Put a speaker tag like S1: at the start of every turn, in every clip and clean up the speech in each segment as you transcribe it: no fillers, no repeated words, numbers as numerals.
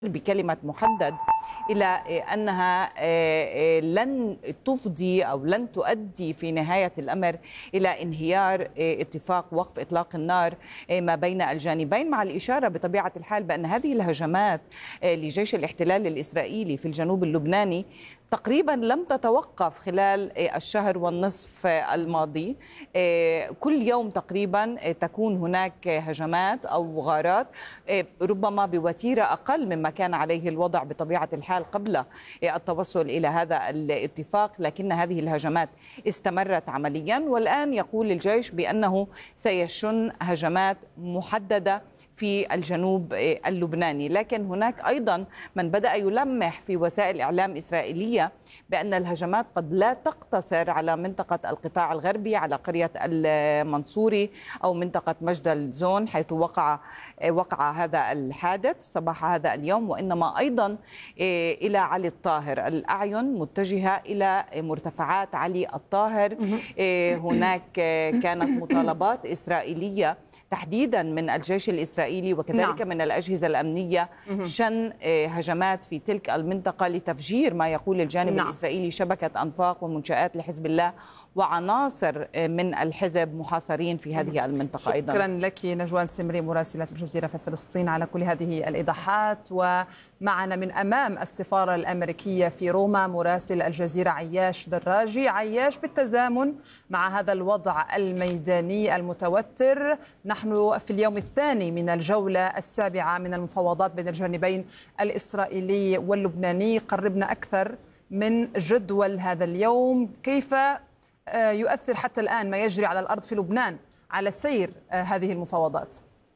S1: بكلمة محدد إلى أنها لن تفضي أو لن تؤدي في نهاية الأمر إلى انهيار اتفاق وقف إطلاق النار ما بين الجانبين، مع الإشارة بطبيعة الحال بأن هذه الهجمات لجيش الاحتلال الإسرائيلي في الجنوب اللبناني تقريبا لم تتوقف خلال الشهر والنصف الماضي. كل يوم تقريبا تكون هناك هجمات أو غارات، ربما بوتيرة أقل مما كان عليه الوضع بطبيعة الحال قبل التوصل إلى هذا الاتفاق، لكن هذه الهجمات استمرت عمليا. والآن يقول الجيش بأنه سيشن هجمات محددة في الجنوب اللبناني، لكن هناك أيضا من بدأ يلمح في وسائل إعلام إسرائيلية بأن الهجمات قد لا تقتصر على منطقة القطاع الغربي، على قرية المنصوري أو منطقة مجدل زون حيث وقع هذا الحادث صباح هذا اليوم، وإنما أيضا إلى علي الطاهر. الأعين متجهة إلى مرتفعات علي الطاهر. هناك كانت مطالبات إسرائيلية تحديدا من الجيش الإسرائيلي وكذلك من الأجهزة الأمنية شن هجمات في تلك المنطقة لتفجير ما يقول الجانب الإسرائيلي شبكة أنفاق ومنشآت لحزب الله وعناصر من الحزب محاصرين في هذه المنطقة. أيضا
S2: شكرا لك نجوان سمري مراسلة الجزيرة في فلسطين على كل هذه الإيضاحات. ومعنا من أمام السفارة الأمريكية في روما مراسل الجزيرة عياش دراجي. عياش، بالتزامن مع هذا الوضع الميداني المتوتر، نحن في اليوم الثاني من الجولة السابعة من المفاوضات بين الجانبين الإسرائيلي واللبناني. قربنا أكثر من جدول هذا اليوم، كيف يؤثر حتى الآن ما يجري على الأرض في لبنان على سير هذه المفاوضات؟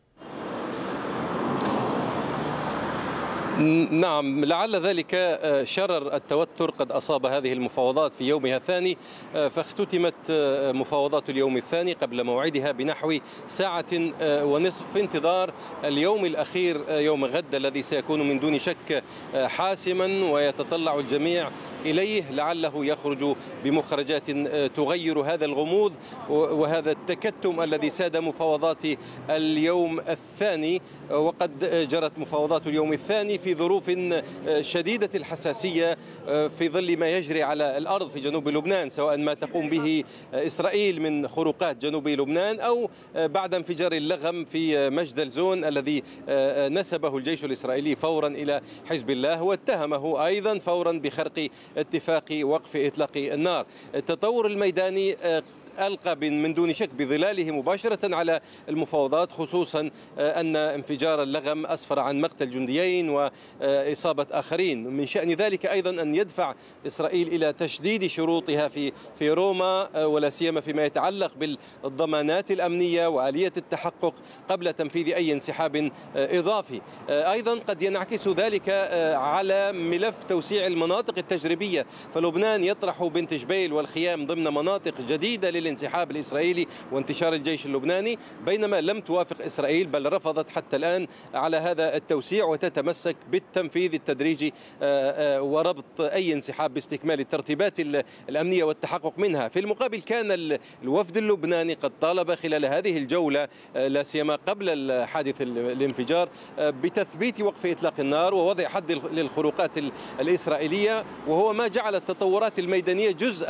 S3: نعم، لعل ذلك شرر التوتر قد أصاب هذه المفاوضات في يومها الثاني، فاختتمت مفاوضات اليوم الثاني قبل موعدها بنحو ساعة ونصف في انتظار اليوم الأخير يوم غد الذي سيكون من دون شك حاسما ويتطلع الجميع إليه، لعله يخرج بمخرجات تغير هذا الغموض وهذا التكتم الذي ساد مفاوضات اليوم الثاني. وقد جرت مفاوضات اليوم الثاني في ظروف شديدة الحساسية في ظل ما يجري على الأرض في جنوب لبنان، سواء ما تقوم به إسرائيل من خروقات جنوب لبنان أو بعد انفجار اللغم في مجدل زون الذي نسبه الجيش الإسرائيلي فورا إلى حزب الله واتهمه أيضا فورا بخرق اتفاق وقف إطلاق النار. التطور الميداني ألقى من دون شك بظلاله مباشرة على المفاوضات، خصوصا أن انفجار اللغم أسفر عن مقتل جنديين وإصابة آخرين. من شأن ذلك أيضا أن يدفع إسرائيل إلى تشديد شروطها في روما، ولا سيما فيما يتعلق بالضمانات الأمنية وآلية التحقق قبل تنفيذ أي انسحاب إضافي. أيضا قد ينعكس ذلك على ملف توسيع المناطق التجريبية، فلبنان يطرح بنت جبيل والخيام ضمن مناطق جديدة للانسحاب الإسرائيلي وانتشار الجيش اللبناني، بينما لم توافق إسرائيل بل رفضت حتى الآن على هذا التوسيع وتتمسك بالتنفيذ التدريجي وربط أي انسحاب باستكمال الترتيبات الأمنية والتحقق منها. في المقابل كان الوفد اللبناني قد طالب خلال هذه الجولة لا سيما قبل حادث الانفجار بتثبيت وقف إطلاق النار ووضع حد للخروقات الإسرائيلية، وهو ما جعل التطورات الميدانية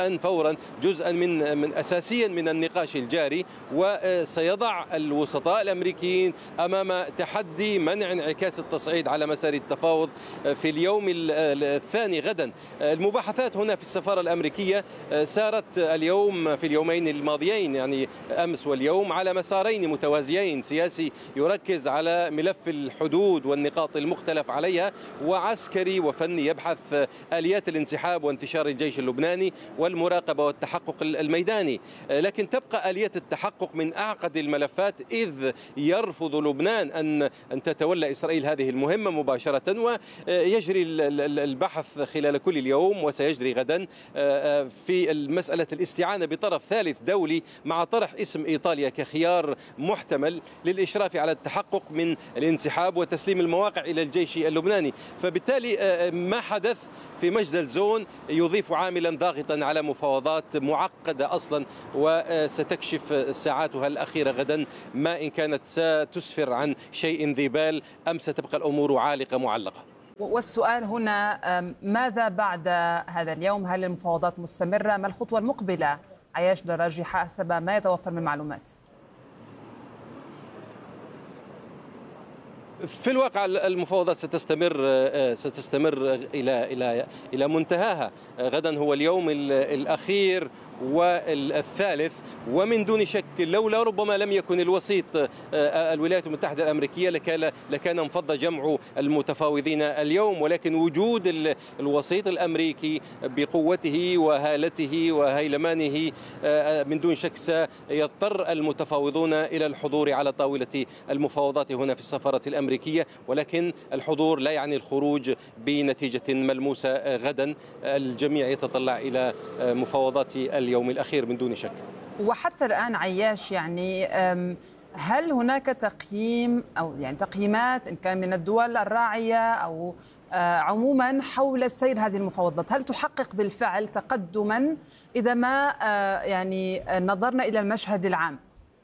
S3: جزءا من أساسيا من النقاش الجاري. وسيضع الوسطاء الأمريكيين أمام تحدي منع انعكاس التصعيد على مسار التفاوض في اليوم الثاني غدا. المباحثات هنا في السفارة الأمريكية سارت اليوم في اليومين الماضيين، يعني أمس واليوم، على مسارين متوازيين: سياسي يركز على ملف الحدود والنقاط المختلف عليها، وعسكري وفني يبحث آليات الانسحاب وانتشار الجيش اللبناني والمراقبة والتحقق الميداني. لكن تبقى آلية التحقق من أعقد الملفات، إذ يرفض لبنان أن تتولى إسرائيل هذه المهمة مباشرة، ويجري البحث خلال كل اليوم وسيجري غدا في مسألة الاستعانة بطرف ثالث دولي، مع طرح اسم إيطاليا كخيار محتمل للإشراف على التحقق من الانسحاب وتسليم المواقع إلى الجيش اللبناني. فبالتالي ما حدث في مجدل زون يضيف عاملا ضاغطا على مفاوضات معقدة أصلا، وستكشف ساعاتها الأخيرة غدا ما إن كانت ستسفر عن شيء ذي بال أم ستبقى الأمور عالقة معلقة.
S2: والسؤال هنا ماذا بعد هذا اليوم؟ هل المفاوضات مستمرة؟ ما الخطوة المقبلة عياش دراجي حسب ما يتوفر من معلومات؟
S3: في الواقع المفاوضات ستستمر الى منتهاها. غدا هو اليوم الاخير والثالث، ومن دون شك لولا ربما لم يكن الوسيط الولايات المتحدة الأمريكية لكان انفض جمع المتفاوضين اليوم، ولكن وجود الوسيط الأمريكي بقوته وهالته وهيلمانه من دون شك سيضطر المتفاوضون إلى الحضور على طاولة المفاوضات هنا في السفارة الأمريكية، ولكن الحضور لا يعني الخروج بنتيجة ملموسة غدا. الجميع يتطلع إلى مفاوضات اليوم الأخير من دون شك.
S2: وحتى الآن عياش، يعني هل هناك تقييم أو يعني تقييمات إن كان من الدول الراعية أو عموما حول سير هذه المفاوضات؟ هل تحقق بالفعل تقدما إذا ما يعني نظرنا إلى المشهد العام؟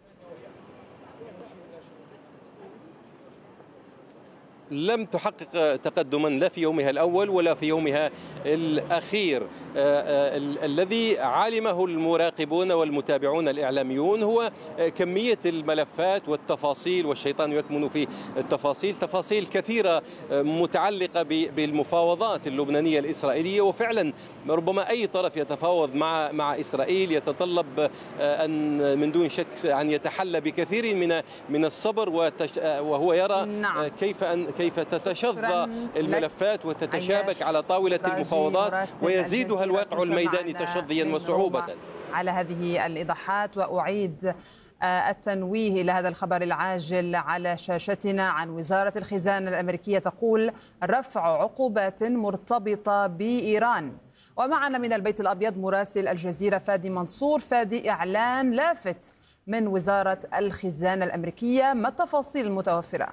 S3: لم تحقق تقدما لا في يومها الأول ولا في يومها الأخير. الذي علمه المراقبون والمتابعون الإعلاميون هو كمية الملفات والتفاصيل، والشيطان يكمن في التفاصيل، تفاصيل كثيرة متعلقة بالمفاوضات اللبنانية الإسرائيلية. وفعلا ربما أي طرف يتفاوض مع إسرائيل يتطلب أن من دون شك أن يتحلى بكثير من الصبر، وهو يرى كيف تتشظى الملفات وتتشابك على طاولة المفاوضات ويزيدها الواقع الميداني تشظيا وصعوبة.
S2: على هذه الإيضاحات، وأعيد التنويه إلى هذا الخبر العاجل على شاشتنا عن وزارة الخزانة الأمريكية تقول رفع عقوبات مرتبطة بإيران. ومعنا من البيت الأبيض مراسل الجزيرة فادي منصور. فادي، إعلان لافت من وزارة الخزانة الأمريكية، ما التفاصيل المتوفرة؟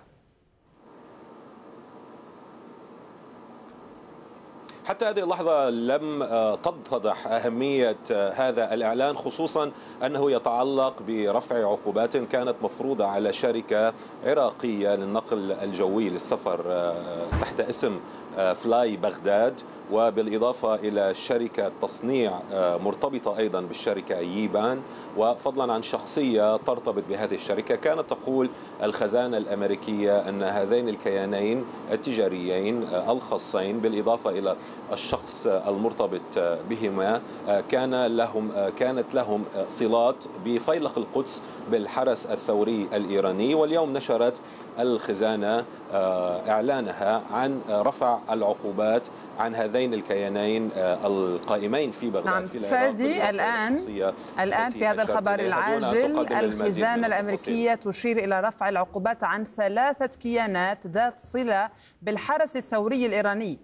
S4: حتى هذه اللحظة لم تتضح أهمية هذا الإعلان، خصوصا أنه يتعلق برفع عقوبات كانت مفروضة على شركة عراقية للنقل الجوي للسفر تحت اسم فلاي بغداد، وبالإضافة إلى شركة تصنيع مرتبطة أيضا بالشركة ييبان، وفضلا عن شخصية ترتبط بهذه الشركة. كانت تقول الخزانة الأمريكية أن هذين الكيانين التجاريين الخاصين بالإضافة إلى الشخص المرتبط بهما كانت لهم صلات بفيلق القدس بالحرس الثوري الإيراني. واليوم نشرت الخزانة إعلانها عن رفع العقوبات عن هذين الكيانين القائمين في بغداد.
S2: نعم فادي، الآن في هذا الخبر العاجل الخزانة الأمريكية تشير إلى رفع العقوبات عن 3 كيانات ذات صلة بالحرس الثوري الإيراني.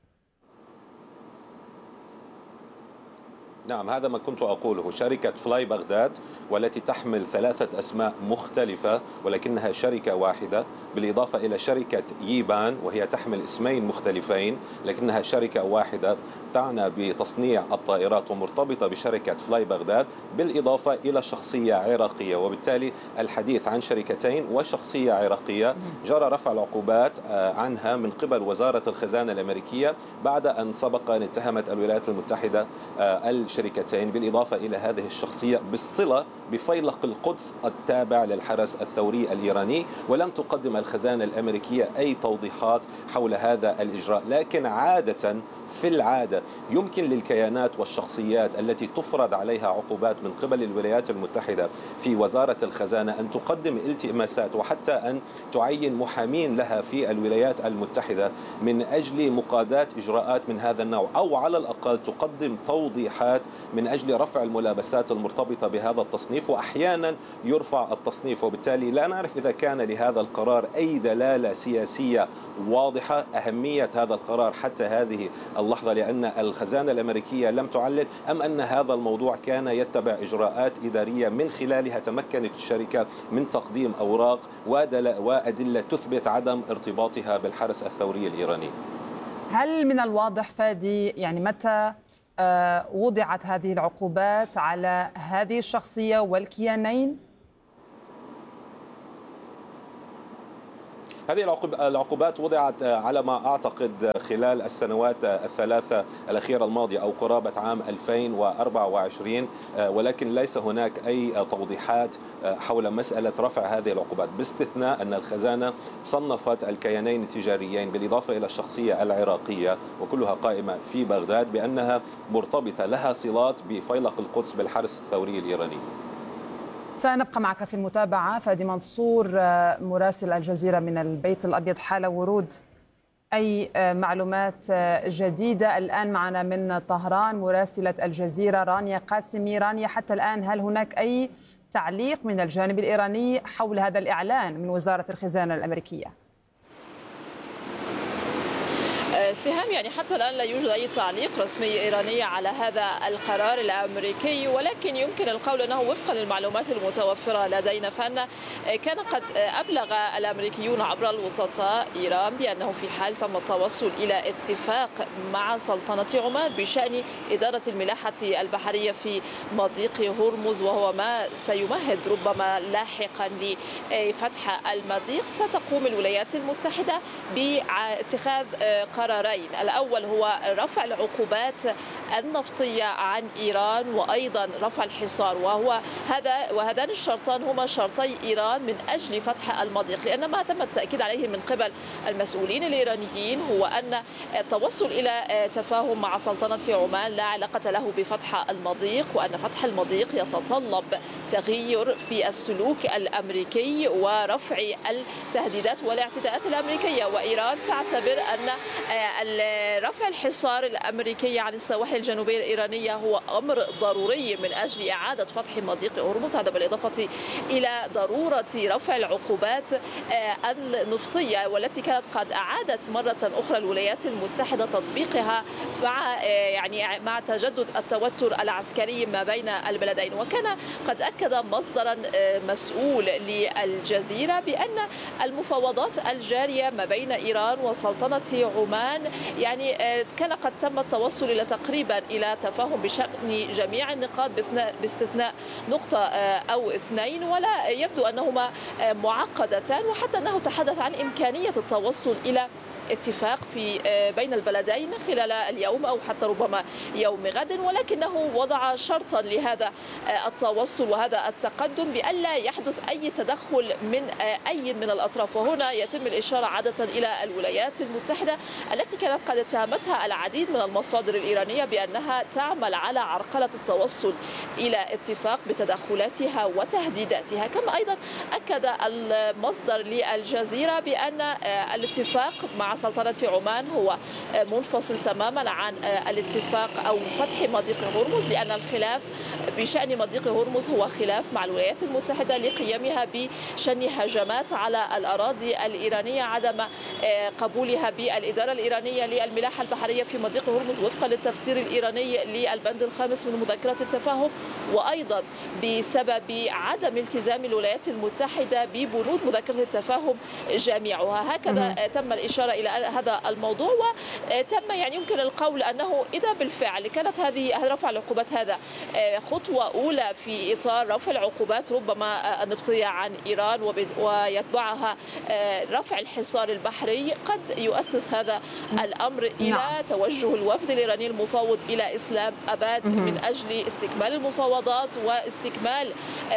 S4: نعم، هذا ما كنت أقوله. شركة فلاي بغداد والتي تحمل 3 أسماء مختلفة ولكنها شركة واحدة، بالإضافة إلى شركة ييبان وهي تحمل اسمين مختلفين لكنها شركة واحدة تعنى بتصنيع الطائرات ومرتبطة بشركة فلاي بغداد، بالإضافة إلى شخصية عراقية. وبالتالي الحديث عن شركتين وشخصية عراقية جرى رفع العقوبات عنها من قبل وزارة الخزانة الأمريكية بعد أن سبق أن اتهمت الولايات المتحدة الشركتين بالإضافة إلى هذه الشخصية بالصلة بفيلق القدس التابع للحرس الثوري الإيراني. ولم تقدم الخزانة الأمريكية أي توضيحات حول هذا الإجراء. لكن عادة في العادة يمكن للكيانات والشخصيات التي تفرض عليها عقوبات من قبل الولايات المتحدة في وزارة الخزانة أن تقدم التماسات وحتى أن تعين محامين لها في الولايات المتحدة من أجل مقاضاة إجراءات من هذا النوع، أو على الأقل تقدم توضيحات من أجل رفع الملابسات المرتبطة بهذا التصنيف، وأحيانا يرفع التصنيف. وبالتالي لا نعرف إذا كان لهذا القرار أي دلالة سياسية واضحة. أهمية هذا القرار حتى هذه اللحظة لأن الخزانة الأمريكية لم تعلن، أم أن هذا الموضوع كان يتبع إجراءات إدارية من خلالها تمكنت الشركة من تقديم أوراق وأدلة تثبت عدم ارتباطها بالحرس الثوري الإيراني.
S2: هل من الواضح فادي يعني متى وضعت هذه العقوبات على هذه الشخصية والكيانين؟
S4: هذه العقوبات وضعت على ما أعتقد خلال السنوات الثلاثة الأخيرة الماضية أو قرابة عام 2024، ولكن ليس هناك أي توضيحات حول مسألة رفع هذه العقوبات، باستثناء أن الخزانة صنفت الكيانين التجاريين بالإضافة إلى الشخصية العراقية وكلها قائمة في بغداد بأنها مرتبطة لها صلات بفيلق القدس بالحرس الثوري الإيراني.
S2: سنبقى معك في المتابعة. فادي منصور مراسل الجزيرة من البيت الأبيض، حال ورود أي معلومات جديدة؟ الآن معنا من طهران مراسلة الجزيرة رانيا قاسمي. رانيا، حتى الآن هل هناك أي تعليق من الجانب الإيراني حول هذا الإعلان من وزارة الخزانة الأمريكية؟
S5: سهام، يعني حتى الآن لا يوجد أي تعليق رسمي إيراني على هذا القرار الأمريكي، ولكن يمكن القول أنه وفقا للمعلومات المتوفرة لدينا فأن كان قد أبلغ الأمريكيون عبر الوسطاء إيران بأنه في حال تم التوصل إلى اتفاق مع سلطنة عمان بشأن إدارة الملاحة البحرية في مضيق هرمز، وهو ما سيمهد ربما لاحقا لفتح المضيق، ستقوم الولايات المتحدة باتخاذ قرارين. الأول هو رفع العقوبات النفطية عن إيران، وأيضا رفع الحصار، وهذان الشرطان هما شرطي إيران من أجل فتح المضيق، لأن ما تم التأكيد عليه من قبل المسؤولين الإيرانيين هو أن التوصل إلى تفاهم مع سلطنة عمان لا علاقة له بفتح المضيق، وأن فتح المضيق يتطلب تغيير في السلوك الأمريكي ورفع التهديدات والاعتداءات الأمريكية. وإيران تعتبر أن رفع الحصار الأمريكي عن السواحل الجنوبية الإيرانية هو أمر ضروري من أجل إعادة فتح مضيق هرمز، هذا بالإضافة إلى ضرورة رفع العقوبات النفطية والتي كانت قد أعادت مرة أخرى الولايات المتحدة تطبيقها مع تجدد التوتر العسكري ما بين البلدين. وكان قد أكد مصدرا مسؤول للجزيرة بأن المفاوضات الجارية ما بين إيران وسلطنة عمان كان قد تم التوصل إلى تفاهم بشأن جميع النقاط باستثناء نقطة أو اثنين، ولا يبدو أنهما معقدتان، وحتى أنه تحدث عن إمكانية التوصل إلى اتفاق بين البلدين خلال اليوم أو حتى ربما يوم غد، ولكنه وضع شرطا لهذا التوصل وهذا التقدم بألا يحدث أي تدخل من أي من الأطراف. وهنا يتم الإشارة عادة إلى الولايات المتحدة التي كانت قد اتهمتها العديد من المصادر الإيرانية بأنها تعمل على عرقلة التوصل إلى اتفاق بتدخلاتها وتهديداتها. كما أيضا أكد المصدر للجزيرة بأن الاتفاق مع سلطنة عمان هو منفصل تماما عن الاتفاق أو فتح مضيق هرمز، لأن الخلاف بشأن مضيق هرمز هو خلاف مع الولايات المتحدة لقيامها بشن هجمات على الأراضي الإيرانية، عدم قبولها بالإدارة الإيرانية للملاحة البحرية في مضيق هرمز وفقا للتفسير الإيراني للبند الخامس من مذكرة التفاهم، وأيضا بسبب عدم التزام الولايات المتحدة ببنود مذكرة التفاهم جميعها. هكذا تم الإشارة إلى هذا الموضوع، وتم يمكن القول أنه إذا بالفعل كانت هذه رفع العقوبات هذا خطوة أولى في إطار رفع العقوبات ربما النفطية عن إيران ويتبعها رفع الحصار البحري، قد يؤسس هذا الأمر إلى توجه الوفد الإيراني المفاوض إلى إسلام أباد من أجل استكمال المفاوضات واستكمال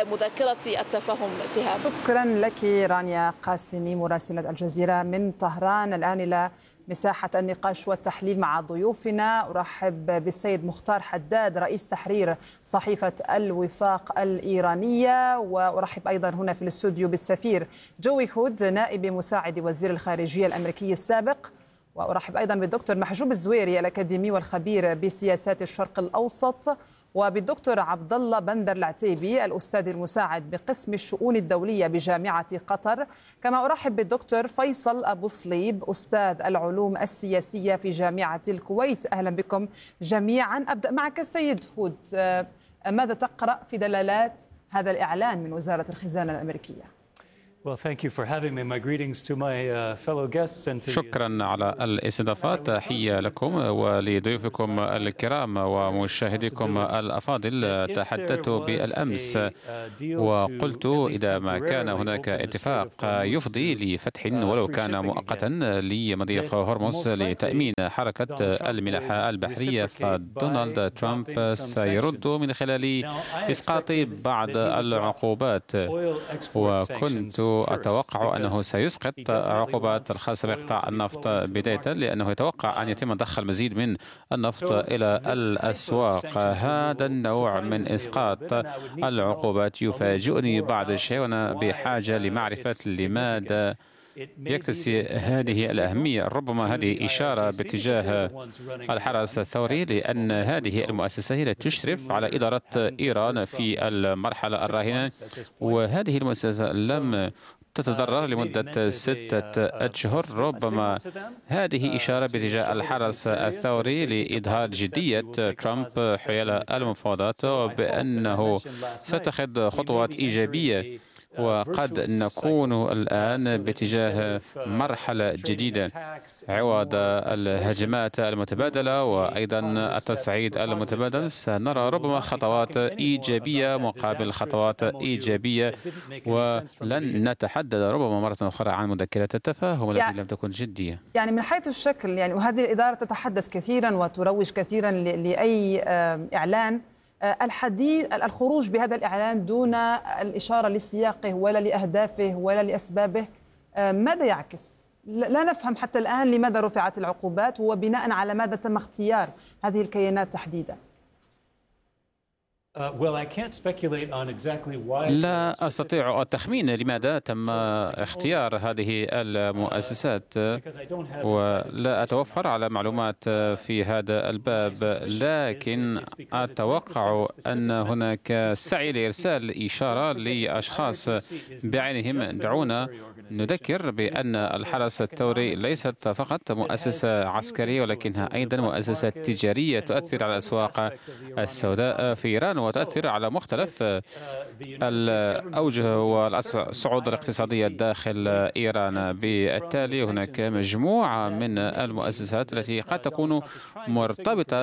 S5: مذكرة التفاهم. سهام،
S2: شكرا لك رانيا قاسمي مراسلة الجزيرة من طهران. الآن إلى مساحة النقاش والتحليل مع ضيوفنا. أرحب بالسيد مختار حداد رئيس تحرير صحيفة الوفاق الإيرانية، وأرحب أيضا هنا في الاستوديو بالسفير جوي هود نائب مساعد وزير الخارجية الأمريكي السابق، وأرحب أيضا بالدكتور محجوب الزويري الأكاديمي والخبير بسياسات الشرق الأوسط، وبالدكتور عبد الله بندر العتيبي الأستاذ المساعد بقسم الشؤون الدولية بجامعة قطر. كما أرحب بالدكتور فيصل أبو صليب أستاذ العلوم السياسية في جامعة الكويت. أهلا بكم جميعا. أبدأ معك السيد هود، ماذا تقرأ في دلالات هذا الإعلان من وزارة الخزانة الأمريكية؟
S6: شكرا على الاستضافة. تحية لكم ولضيوفكم الكرام ومشاهديكم الأفاضل. تحدثت بالأمس وقلت إذا ما كان هناك اتفاق يفضي لفتح ولو كان مؤقتا لمضيق هرمز لتأمين حركة الملاحة البحرية، فدونالد ترامب سيرد من خلال إسقاط بعض العقوبات. وكنت أتوقع أنه سيسقط عقوبات الخاصة بقطاع النفط بداية، لأنه يتوقع أن يتم ضخ المزيد من النفط إلى الأسواق. هذا النوع من إسقاط العقوبات يفاجئني بعض الشيء، وأنا بحاجة لمعرفة لماذا يكتسي هذه الأهمية. ربما هذه إشارة باتجاه الحرس الثوري، لأن هذه المؤسسة هي التي تشرف على إدارة إيران في المرحلة الراهنة، وهذه المؤسسة لم تتضرر لمدة 6 أشهر. ربما هذه إشارة باتجاه الحرس الثوري لإظهار جدية ترامب حيال المفاوضات، وبأنه سيتخذ خطوات إيجابية، وقد نكون الآن باتجاه مرحلة جديدة عوض الهجمات المتبادلة وأيضا التصعيد المتبادل. سنرى ربما خطوات إيجابية مقابل خطوات إيجابية، ولن نتحدث ربما مرة أخرى عن مذكرة التفاهم التي لم تكن جدية.
S2: يعني من حيث الشكل، يعني وهذه الإدارة تتحدث كثيرا وتروج كثيرا لأي إعلان، الخروج بهذا الإعلان دون الإشارة لسياقه ولا لأهدافه ولا لأسبابه ماذا يعكس؟ لا نفهم حتى الآن لماذا رفعت العقوبات وبناء على ماذا تم اختيار هذه الكيانات تحديدا.
S6: لا أستطيع التخمين لماذا تم اختيار هذه المؤسسات، ولا أتوفر على معلومات في هذا الباب، لكن أتوقع أن هناك سعي لإرسال إشارة لأشخاص بعينهم. دعونا نذكر بأن الحرس الثوري ليست فقط مؤسسة عسكرية، ولكنها أيضا مؤسسة تجارية تؤثر على الأسواق السوداء في إيران وتؤثر على مختلف الأوجه والصعود الاقتصادية داخل إيران. بالتالي هناك مجموعة من المؤسسات التي قد تكون مرتبطة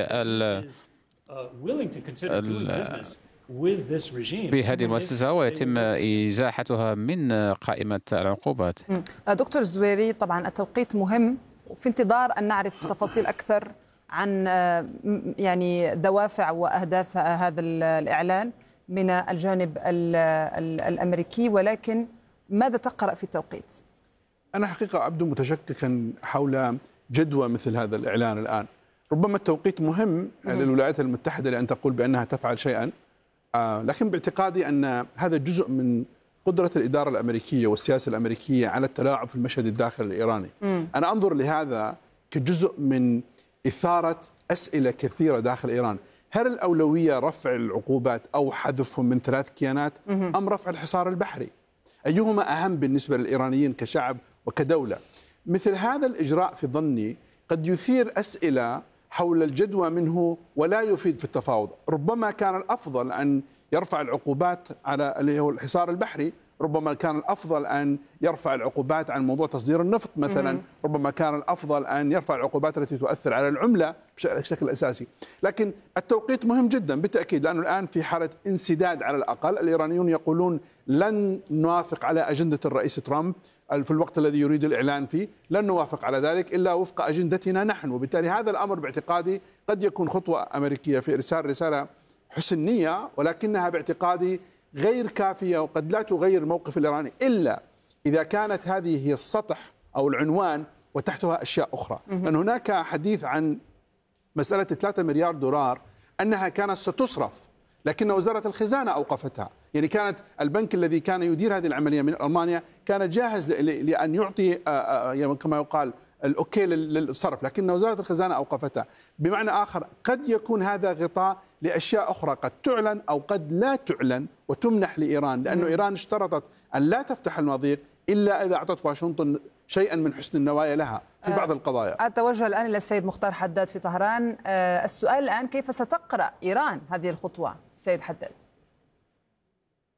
S6: بهذه المؤسسة ويتم إزاحتها من قائمة العقوبات.
S2: دكتور الزويري، طبعا التوقيت مهم، وفي انتظار أن نعرف تفاصيل أكثر عن يعني دوافع وأهداف هذا الإعلان من الجانب الأمريكي، ولكن ماذا تقرأ في التوقيت؟
S7: أنا حقيقة أبدو متشككا حول جدوى مثل هذا الإعلان الآن. ربما التوقيت مهم للولايات المتحدة لأن تقول بأنها تفعل شيئا، لكن باعتقادي أن هذا جزء من قدرة الإدارة الأمريكية والسياسة الأمريكية على التلاعب في المشهد الداخلي الإيراني. أنا أنظر لهذا كجزء من إثارة أسئلة كثيرة داخل إيران. هل الأولوية رفع العقوبات أو حذفهم من 3 كيانات أم رفع الحصار البحري؟ أيهما أهم بالنسبة للإيرانيين كشعب وكدولة؟ مثل هذا الإجراء في ظني قد يثير أسئلة حول الجدوى منه ولا يفيد في التفاوض. ربما كان الأفضل أن يرفع العقوبات على اللي هو الحصار البحري، ربما كان الأفضل أن يرفع العقوبات عن موضوع تصدير النفط مثلا، ربما كان الأفضل أن يرفع العقوبات التي تؤثر على العملة بشكل أساسي. لكن التوقيت مهم جدا بالتأكيد، لأنه الآن في حالة انسداد على الأقل. الإيرانيون يقولون لن نوافق على أجندة الرئيس ترامب في الوقت الذي يريد الإعلان فيه، لن نوافق على ذلك إلا وفق أجندتنا نحن. وبالتالي هذا الأمر باعتقادي قد يكون خطوة أمريكية في إرسال رسالة حسن نية، ولكنها باعتقادي غير كافية وقد لا تغير الموقف الإيراني إلا إذا كانت هذه هي السطح أو العنوان وتحتها أشياء أخرى. لأن هناك حديث عن مسألة 3 مليار دولار أنها كانت ستصرف، لكن وزارة الخزانة أوقفتها. يعني كانت البنك الذي كان يدير هذه العملية من ألمانيا كان جاهز لأن يعطي كما يقال الأوكي للصرف، لكن وزارة الخزانة أوقفتها. بمعنى آخر قد يكون هذا غطاء لأشياء أخرى قد تعلن أو قد لا تعلن وتمنح لإيران، لأنه إيران اشترطت أن لا تفتح المضيق إلا إذا أعطت واشنطن شيئا من حسن النوايا لها في بعض القضايا.
S2: أتوجه الآن إلى السيد مختار حداد في طهران. السؤال الآن كيف ستقرأ إيران هذه الخطوة سيد حداد؟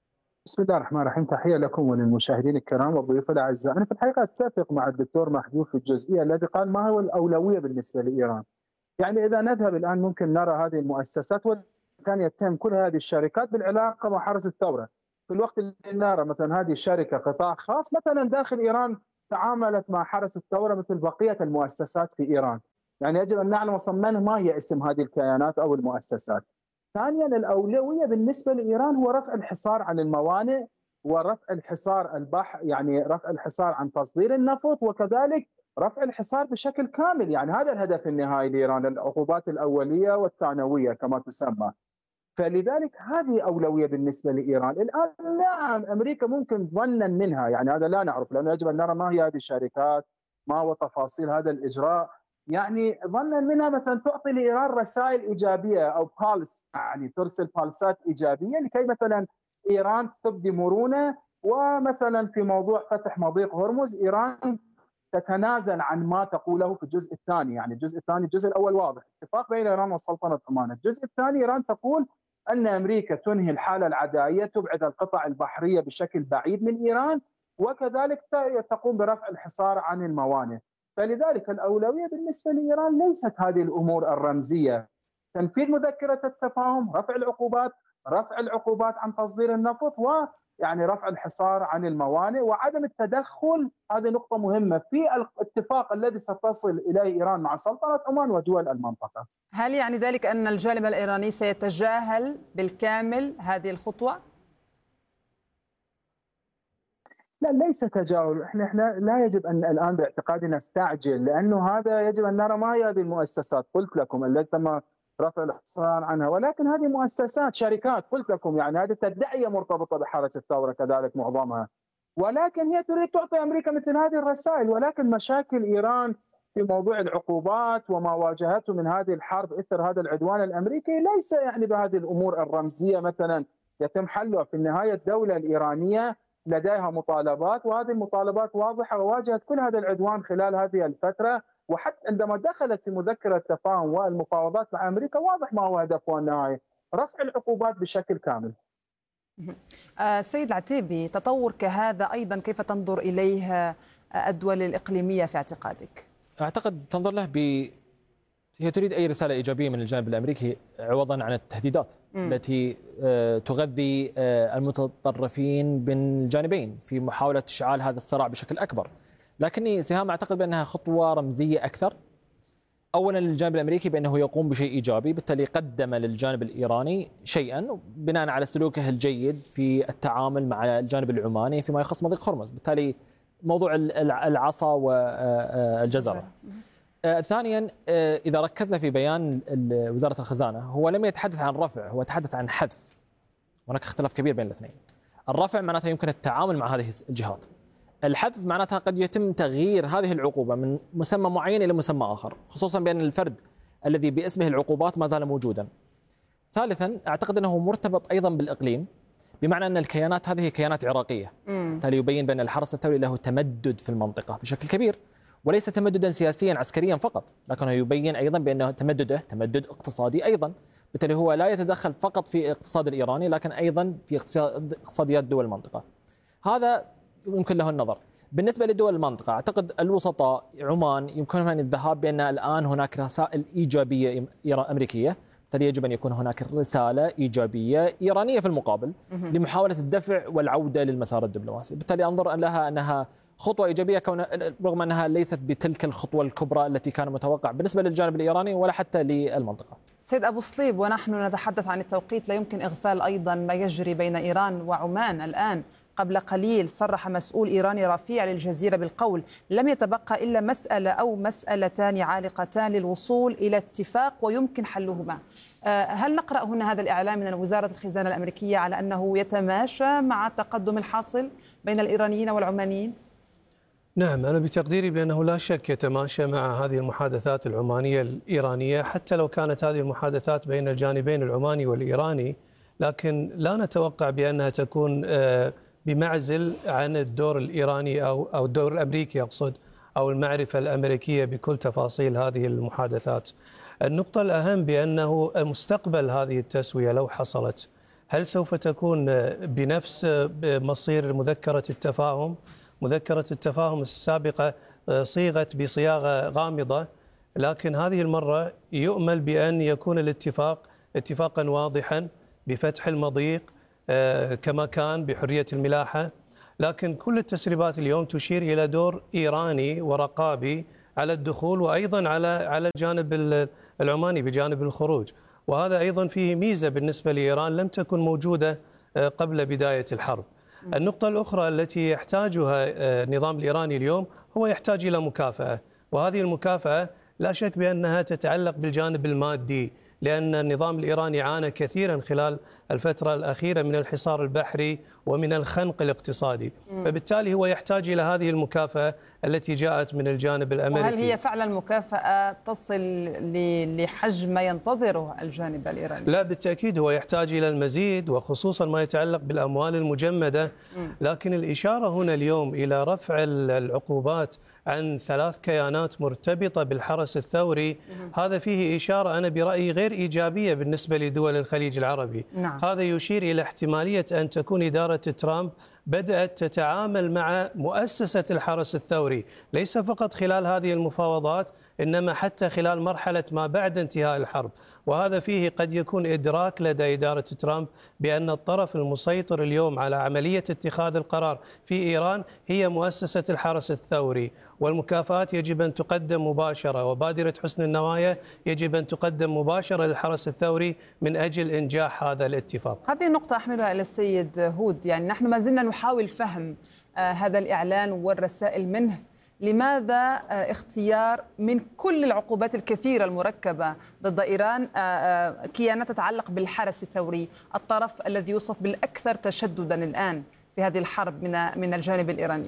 S8: بسم الله الرحمن الرحيم. تحية لكم وللمشاهدين الكرام والضيوف الأعزاء. أنا في الحقيقة أتفق مع الدكتور محجوب في الجزئية التي قال ما هو الأولوية بالنسبة لإيران. يعني إذا نذهب الآن ممكن نرى هذه المؤسسات وكان يتهم كل هذه الشركات بالعلاقة مع حرس الثورة، في الوقت اللي نرى مثلا هذه الشركة قطاع خاص مثلا داخل إيران تعاملت مع حرس الثورة مثل بقية المؤسسات في إيران. يعني يجب أن نعلم أصلا ما هي اسم هذه الكيانات أو المؤسسات. ثانيا الأولوية بالنسبة لإيران هو رفع الحصار عن الموانئ ورفع الحصار البحر، يعني رفع الحصار عن تصدير النفط، وكذلك رفع الحصار بشكل كامل. يعني هذا الهدف النهائي لإيران، العقوبات الأولية والثانوية كما تسمى. فلذلك هذه أولوية بالنسبة لإيران. الآن نعم أمريكا ممكن ظنا منها، يعني هذا لا نعرف لأنه يجب أن نرى ما هي هذه الشركات، ما هو تفاصيل هذا الإجراء. يعني ظنا منها مثلا تعطي لإيران رسائل إيجابية أو بالس، يعني ترسل بالسات إيجابية لكي مثلا إيران تبدي مرونة، ومثلا في موضوع فتح مضيق هرمز إيران تتنازل عن ما تقوله في الجزء الثاني. يعني الجزء الثاني، الجزء الأول واضح اتفاق بين إيران وسلطنة عمان، الجزء الثاني إيران تقول أن أمريكا تنهي الحالة العدائية، تبعد القطع البحرية بشكل بعيد من إيران، وكذلك تقوم برفع الحصار عن الموانئ. فلذلك الأولوية بالنسبة لإيران ليست هذه الأمور الرمزية، تنفيذ مذكرة التفاهم، رفع العقوبات عن تصدير النفط، ويعني رفع الحصار عن الموانئ وعدم التدخل. هذه نقطة مهمة في الاتفاق الذي ستصل إليه إيران مع سلطنة عمان ودول المنطقة.
S2: هل يعني ذلك أن الجانب الإيراني سيتجاهل بالكامل هذه الخطوة؟
S8: لا، ليس تجاهل. احنا لا يجب ان الان باعتقادي نستعجل، لانه هذا يجب ان نرى ما هي هذه المؤسسات. قلت لكم التي تم رفع الحصار عنها، ولكن هذه مؤسسات شركات قلت لكم، يعني هذه تدعية مرتبطة بحرس الثورة كذلك معظمها، ولكن هي تريد تعطي أمريكا مثل هذه الرسائل. ولكن مشاكل إيران في موضوع العقوبات وما واجهته من هذه الحرب إثر هذا العدوان الأمريكي ليس يعني بهذه الأمور الرمزية مثلا يتم حلها. في النهاية الدولة الإيرانية لديها مطالبات، وهذه المطالبات واضحة، وواجهت كل هذا العدوان خلال هذه الفترة. وحتى عندما دخلت في مذكرة التفاهم والمفاوضات مع أمريكا واضح ما هو هدفها النهائي، رفع العقوبات بشكل كامل.
S2: سيد العتيبي، تطور كهذا أيضا كيف تنظر إليه الدول الإقليمية في اعتقادك؟
S9: أعتقد تنظر له هي تريد أي رسالة إيجابية من الجانب الأمريكي عوضا عن التهديدات التي تغذي المتطرفين من الجانبين في محاولة إشعال هذا الصراع بشكل أكبر. لكني سهام أعتقد بأنها خطوة رمزية أكثر، أولا للجانب الأمريكي بأنه يقوم بشيء إيجابي، بالتالي قدم للجانب الإيراني شيئا بناء على سلوكه الجيد في التعامل مع الجانب العماني فيما يخص مضيق هرمز، بالتالي موضوع العصا والجزرة. ثانيا إذا ركزنا في بيان وزارة الخزانة، هو لم يتحدث عن رفع، هو تحدث عن حذف. هناك اختلاف كبير بين الاثنين. الرفع معناتها يمكن التعامل مع هذه الجهات، الحذف معناتها قد يتم تغيير هذه العقوبة من مسمى معين إلى مسمى آخر، خصوصا بأن الفرد الذي باسمه العقوبات ما زال موجودا. ثالثا أعتقد أنه مرتبط أيضا بالإقليم، بمعنى أن الكيانات هذه كيانات عراقية، بالتالي يبين بأن الحرس الثوري له تمدد في المنطقة بشكل كبير، وليس تمددا سياسيا عسكريا فقط، لكنه يبين أيضا بأنه تمدده تمدد اقتصادي أيضا، بالتالي هو لا يتدخل فقط في الاقتصاد الإيراني لكن أيضا في اقتصاديات دول المنطقة. هذا يمكن له النظر. بالنسبة لدول المنطقة أعتقد الوسطاء عمان يمكنهم أن الذهاب بأن الآن هناك رسائل إيجابية أمريكية، بالتالي يجب أن يكون هناك رسالة إيجابية إيرانية في المقابل لمحاولة الدفع والعودة للمسار الدبلوماسي. بالتالي أنظر لها أنها خطوة إيجابية رغم أنها ليست بتلك الخطوة الكبرى التي كان متوقع بالنسبة للجانب الإيراني ولا حتى للمنطقة.
S2: سيد أبو صليب، ونحن نتحدث عن التوقيت لا يمكن إغفال أيضا ما يجري بين إيران وعمان الآن. قبل قليل صرح مسؤول إيراني رفيع للجزيرة بالقول لم يتبقى إلا مسألة أو مسألتان عالقتان للوصول إلى اتفاق ويمكن حلهما. هل نقرأ هنا هذا الإعلام من وزارة الخزانة الأمريكية على أنه يتماشى مع التقدم الحاصل بين الإيرانيين والعمانيين؟
S10: نعم، أنا بتقديري بأنه لا شك يتماشى مع هذه المحادثات العمانية الإيرانية، حتى لو كانت هذه المحادثات بين الجانبين العماني والإيراني، لكن لا نتوقع بأنها تكون بمعزل عن الدور الإيراني أو الدور الأمريكي أقصد، أو المعرفة الأمريكية بكل تفاصيل هذه المحادثات. النقطة الأهم بأنه مستقبل هذه التسوية لو حصلت، هل سوف تكون بنفس مصير مذكرة التفاهم؟ مذكرة التفاهم السابقة صيغت بصياغة غامضة، لكن هذه المرة يؤمل بأن يكون الاتفاق اتفاقا واضحا بفتح المضيق كما كان بحرية الملاحة. لكن كل التسريبات اليوم تشير إلى دور إيراني ورقابي على الدخول، وأيضا على الجانب العماني بجانب الخروج، وهذا أيضا فيه ميزة بالنسبة لإيران لم تكن موجودة قبل بداية الحرب. النقطة الأخرى التي يحتاجها النظام الإيراني اليوم هو يحتاج إلى مكافأة، وهذه المكافأة لا شك بأنها تتعلق بالجانب المادي، لأن النظام الإيراني عانى كثيرا خلال الفترة الأخيرة من الحصار البحري ومن الخنق الاقتصادي، فبالتالي هو يحتاج إلى هذه المكافأة التي جاءت من الجانب الأمريكي.
S2: وهل هي فعلا مكافأة تصل لحجم ما ينتظره الجانب الإيراني؟
S10: لا بالتأكيد هو يحتاج إلى المزيد، وخصوصا ما يتعلق بالأموال المجمدة. لكن الإشارة هنا اليوم إلى رفع العقوبات عن 3 كيانات مرتبطة بالحرس الثوري، هذا فيه إشارة أنا برأيي غير إيجابية بالنسبة لدول الخليج العربي. هذا يشير إلى احتمالية أن تكون إدارة ترامب بدأت تتعامل مع مؤسسة الحرس الثوري ليس فقط خلال هذه المفاوضات، إنما حتى خلال مرحلة ما بعد انتهاء الحرب، وهذا فيه قد يكون إدراك لدى إدارة ترامب بأن الطرف المسيطر اليوم على عملية اتخاذ القرار في إيران هي مؤسسة الحرس الثوري، والمكافآت يجب أن تقدم مباشرة، وبادرة حسن النوايا يجب أن تقدم مباشرة للحرس الثوري من أجل إنجاح هذا الاتفاق.
S2: هذه النقطة أحملها إلى السيد هود، يعني نحن ما زلنا نحاول فهم هذا الإعلان والرسائل منه. لماذا اختيار من كل العقوبات الكثيرة المركبة ضد إيران كيانات تتعلق بالحرس الثوري، الطرف الذي يوصف بالأكثر تشددا الآن في هذه الحرب من الجانب الإيراني؟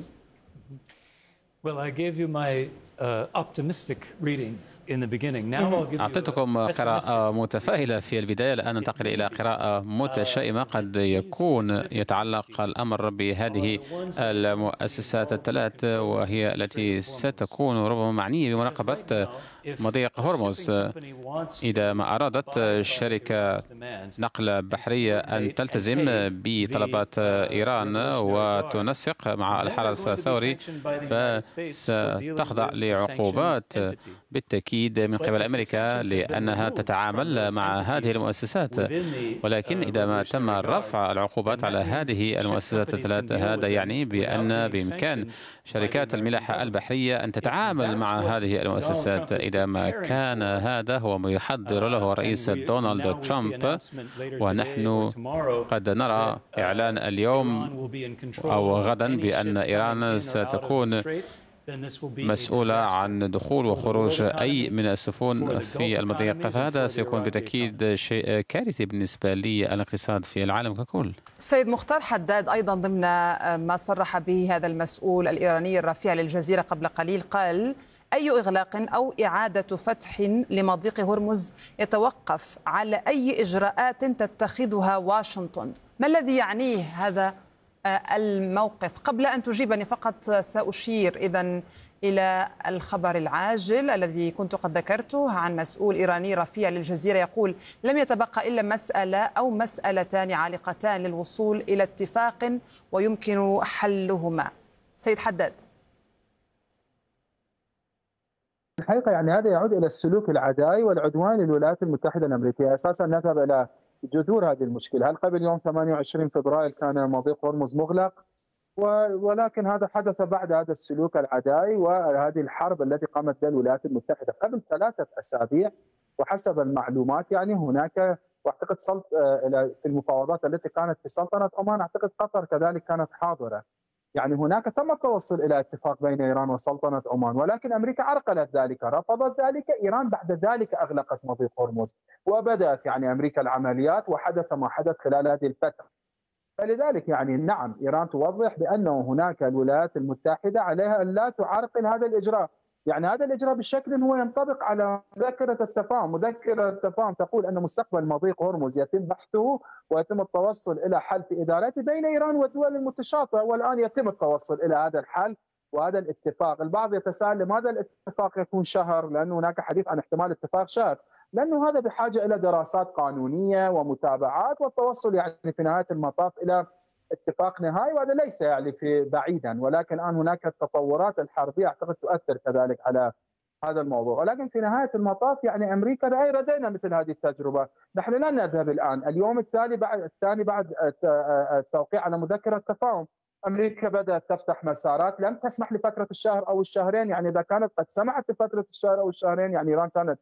S11: Well, I gave you my optimistic reading in the beginning. Now I'll give you
S6: أعطيتكم قراءة متفائلة في البداية، الآن ننتقل إلى قراءة متشائمة. قد يكون يتعلق الأمر بهذه المؤسسات الثلاث، وهي التي ستكون ربما معنية بمراقبة مضيق هرمز. إذا ما أرادت شركة نقل بحرية أن تلتزم بطلبات إيران وتنسق مع الحرس الثوري فستخضع لعقوبات بالتأكيد من قبل أمريكا لأنها تتعامل مع هذه المؤسسات. ولكن إذا ما تم رفع العقوبات على هذه المؤسسات الثلاث، هذا يعني بأن بإمكان شركات الملاحة البحرية أن تتعامل مع هذه المؤسسات. إذا ما كان هذا هو ما يحضر له رئيس دونالد ترامب، ونحن قد نرى إعلان اليوم أو غدا بأن إيران ستكون مسؤولة عن دخول وخروج أي من السفن في المضيق، فهذا سيكون بالتأكيد شيء كارثي بالنسبة للاقتصاد في العالم ككل.
S2: السيد مختار حداد، أيضا ضمن ما صرح به هذا المسؤول الإيراني الرافع للجزيرة قبل قليل، قال أي إغلاق أو إعادة فتح لمضيق هرمز يتوقف على أي إجراءات تتخذها واشنطن. ما الذي يعنيه هذا الموقف؟ قبل أن تجيبني فقط سأشير إذن إلى الخبر العاجل الذي كنت قد ذكرته عن مسؤول إيراني رفيع للجزيرة يقول لم يتبقى إلا مسألة أو مسألتان عالقتان للوصول إلى اتفاق ويمكن حلهما. سيد حداد.
S8: الحقيقة يعني هذا يعود إلى السلوك العدائي والعدوان للولايات المتحدة الأمريكية. أساسا نذهب إلى جذور هذه المشكلة. هل قبل يوم 28 فبراير كان مضيق هرمز مغلق؟ ولكن هذا حدث بعد هذا السلوك العدائي وهذه الحرب التي قامت بها الولايات المتحدة قبل 3 أسابيع. وحسب المعلومات يعني هناك، واعتقد في المفاوضات التي كانت في سلطنة عمان اعتقد قطر كذلك كانت حاضرة. يعني هناك تم التوصل إلى اتفاق بين إيران وسلطنة عمان، ولكن أمريكا عرقلت ذلك، رفضت ذلك. إيران بعد ذلك أغلقت مضيق هرمز وبدأت يعني أمريكا العمليات، وحدث ما حدث خلال هذه الفترة. فلذلك يعني نعم إيران توضح بأنه هناك الولايات المتحدة عليها أن لا تعرقل هذا الإجراء. يعني هذا الإجراء بشكل هو ينطبق على مذكرة التفاهم. مذكرة التفاهم تقول أن مستقبل مضيق هرمز يتم بحثه ويتم التوصل إلى حل في إدارته بين إيران والدول المتشاطئة، والآن يتم التوصل إلى هذا الحل وهذا الاتفاق. البعض يتساءل لماذا الاتفاق يكون شهر، لأن هناك حديث عن احتمال اتفاق شهر. لانه هذا بحاجه الى دراسات قانونيه ومتابعات والتوصل يعني في نهايه المطاف الى اتفاق نهائي، وهذا ليس يعني في بعيدا، ولكن الان هناك التطورات الحربيه اعتقد تؤثر كذلك على هذا الموضوع. ولكن في نهايه المطاف يعني امريكا ردينا مثل هذه التجربه، نحن لن نذهب الان، اليوم الثاني بعد التوقيع على مذكره تفاهم، امريكا بدات تفتح مسارات لم تسمح لفتره الشهر او الشهرين، يعني اذا كانت قد سمحت لفتره الشهر او الشهرين يعني ايران كانت